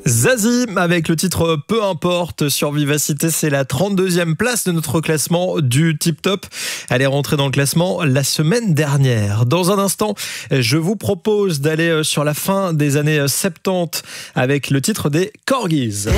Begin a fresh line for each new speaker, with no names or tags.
Zazie avec le titre Peu importe sur Vivacité, c'est la 32e place de notre classement du Tip Top. Elle est rentrée dans le classement la semaine dernière. Dans un instant, je vous propose d'aller sur la fin des années 70 avec le titre des Corgis.